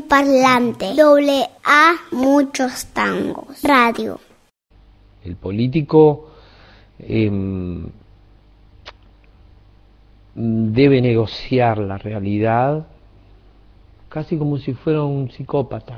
parlante. Doble A, muchos tangos. Radio. El político debe negociar la realidad casi como si fuera un psicópata.